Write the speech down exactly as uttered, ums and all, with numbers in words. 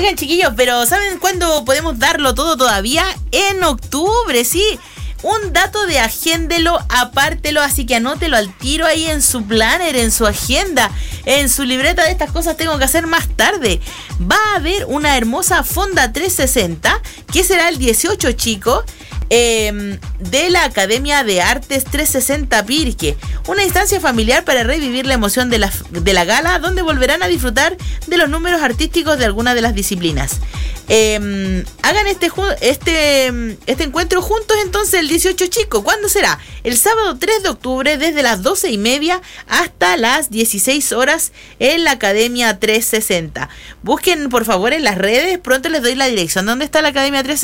Oigan, chiquillos, pero ¿saben cuándo podemos darlo todo todavía? En octubre, sí. Un dato de agéndelo, apártelo, así que anótelo al tiro ahí en su planner, en su agenda, en su libreta de estas cosas tengo que hacer más tarde. Va a haber una hermosa Fonda trescientos sesenta, que será el dieciocho, chico, eh, de la Academia de Artes trescientos sesenta Pirque. Una instancia familiar para revivir la emoción de la, de la gala, donde volverán a disfrutar de los números artísticos de algunas de las disciplinas. Eh, hagan este, este, este encuentro juntos entonces el dieciocho, chico. ¿Cuándo será? El sábado tres de octubre desde las doce y media hasta las dieciséis horas en la Academia trescientos sesenta. Busquen por favor en las redes, pronto les doy la dirección. ¿Dónde está la Academia trescientos sesenta?